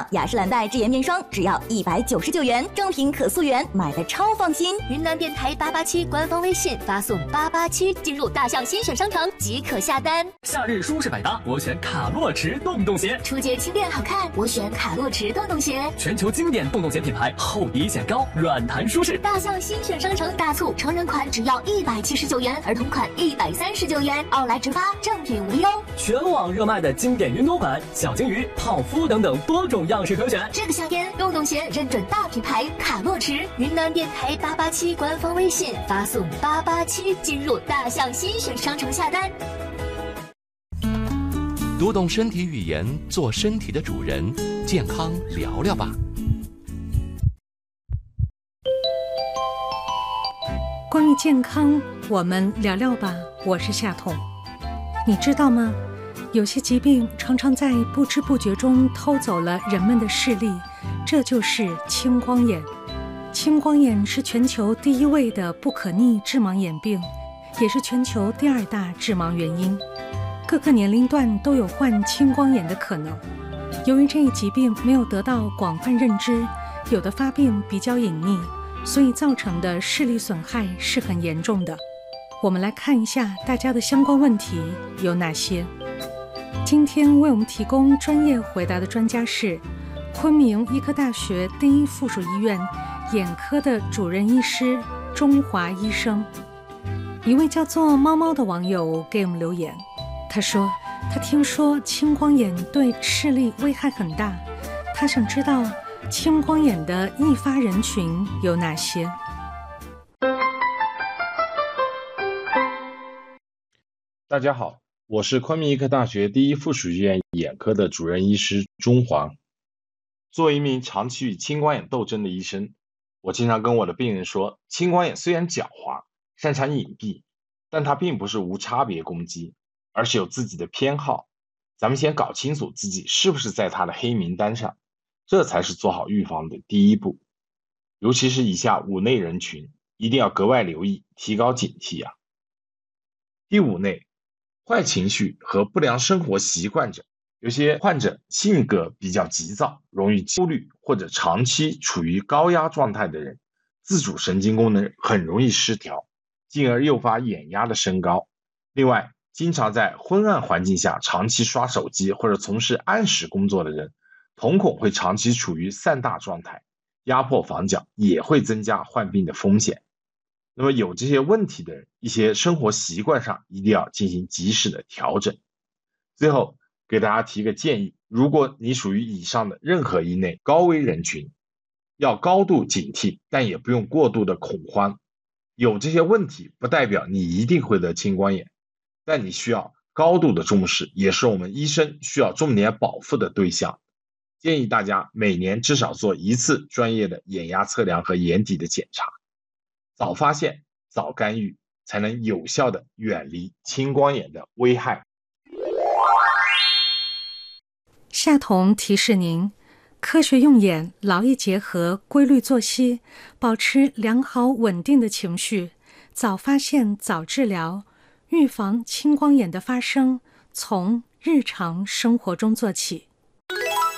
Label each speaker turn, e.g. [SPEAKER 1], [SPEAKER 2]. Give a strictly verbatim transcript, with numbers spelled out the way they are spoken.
[SPEAKER 1] 雅诗兰黛智颜面霜只要一百九十九元，正品可溯源，买的超放心。云南电台八八七官方微信发送八八七进入大象新选商城即可下单。
[SPEAKER 2] 夏日舒适百搭，我选卡洛驰洞洞鞋。
[SPEAKER 1] 初阶轻便好看，我选卡洛驰洞洞鞋。
[SPEAKER 2] 全球经典洞洞鞋品牌，厚底显高，软弹舒适。
[SPEAKER 1] 大象新选商城大促，成人款只要一百七十九元，儿童款一百三十九元，奥莱直发，正品无忧。
[SPEAKER 2] 全网热卖的经典云朵款、小金鱼、泡芙等等多种样式可选。
[SPEAKER 1] 这个夏天，洞洞鞋认准大品牌卡洛驰。云南电台八八七官方微信发送八八七进入大象新选商城下单。
[SPEAKER 3] 读懂身体语言，做身体的主人，健康聊聊吧。
[SPEAKER 4] 关于健康，我们聊聊吧。我是夏彤。你知道吗？有些疾病常常在不知不觉中偷走了人们的视力，这就是青光眼。青光眼是全球第一位的不可逆致盲眼病，也是全球第二大致盲原因。各个年龄段都有患青光眼的可能。由于这一疾病没有得到广泛认知，有的发病比较隐匿，所以造成的视力损害是很严重的。我们来看一下大家的相关问题有哪些。今天为我们提供专业回答的专家是昆明医科大学第一附属医院眼科的主任医师钟华医生。一位叫做猫猫的网友给我们留言，他说他听说青光眼对视力危害很大，他想知道青光眼的易发人群有哪些。
[SPEAKER 5] 大家好，我是昆明医科大学第一附属医院眼科的主任医师钟华。作为一名长期与青光眼斗争的医生，我经常跟我的病人说，青光眼虽然狡猾，擅长隐蔽，但它并不是无差别攻击，而是有自己的偏好。咱们先搞清楚自己是不是在它的黑名单上，这才是做好预防的第一步。尤其是以下五类人群，一定要格外留意，提高警惕啊。第五类，坏情绪和不良生活习惯者。有些患者性格比较急躁，容易焦虑，或者长期处于高压状态的人，自主神经功能很容易失调，进而诱发眼压的升高。另外，经常在昏暗环境下长期刷手机或者从事暗时工作的人，瞳孔会长期处于散大状态，压迫房角，也会增加患病的风险。那么有这些问题的人，一些生活习惯上一定要进行及时的调整。最后给大家提个建议，如果你属于以上的任何一类高危人群，要高度警惕，但也不用过度的恐慌。有这些问题不代表你一定会得青光眼，但你需要高度的重视，也是我们医生需要重点保护的对象。建议大家每年至少做一次专业的眼压测量和眼底的检查，早发现早干预，才能有效的远离青光眼的危害。
[SPEAKER 4] 夏彤提示您，科学用眼，劳逸结合，规律作息，保持良好稳定的情绪，早发现早治疗，预防青光眼的发生，从日常生活中做起。